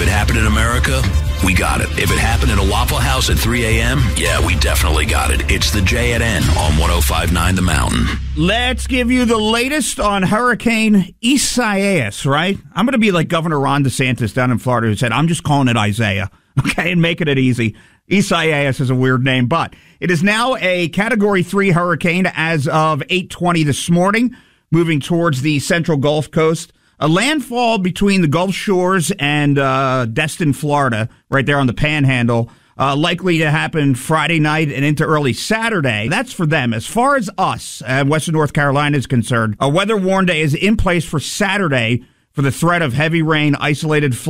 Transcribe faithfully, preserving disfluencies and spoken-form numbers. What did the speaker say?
it happened in America, we got it. If it happened in a Waffle House at three a.m., yeah, we definitely got it. It's the J at N on one oh five point nine The Mountain. Let's give you the latest on Hurricane Isaias, right? I'm going to be like Governor Ron DeSantis down in Florida who said, I'm just calling it Isaiah, okay, and making it easy. Isaias is a weird name, but it is now a Category three hurricane as of eight twenty this morning, moving towards the central Gulf Coast. A landfall between the Gulf Shores and uh, Destin, Florida, right there on the Panhandle, uh, likely to happen Friday night and into early Saturday. That's for them. As far as us, uh, Western North Carolina is concerned, a weather warn day is in place for Saturday for the threat of heavy rain, isolated